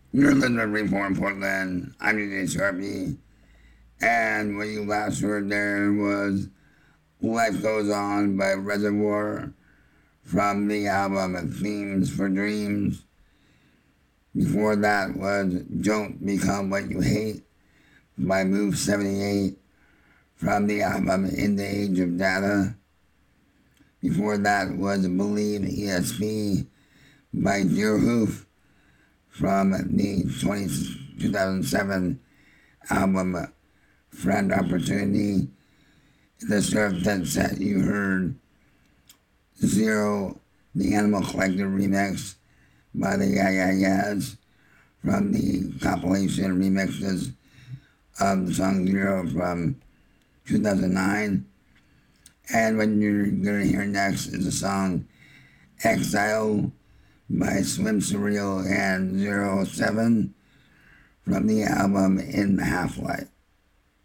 You're listening to Reform Portland. I'm DJ Sharpie. And what you last heard there was Life Goes On by Reservoir from the album Themes for Dreams. Before that was Don't Become What You Hate by Move 78 from the album In the Age of Data. Before that was Believe ESP by Deerhoof from the 2007 album Friend Opportunity. The surf that set you heard Zero, the Animal Collective remix by the Yeah Yeah Yeahs from the compilation remixes of the song Zero from 2009. And what you're going to hear next is the song Exile by Slim Surreal and 07 from the album In the Half-Life.